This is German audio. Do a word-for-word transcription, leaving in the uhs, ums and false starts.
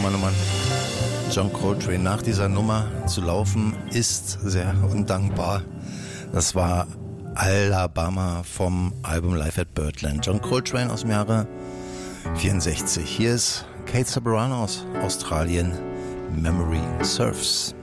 Mann, oh Mann. John Coltrane, nach dieser Nummer zu laufen, ist sehr undankbar. Das war Alabama vom Album Live at Birdland. John Coltrane aus dem Jahre vierundsechzig. Hier ist Kate Ceberano aus Australien, Memory Surfs.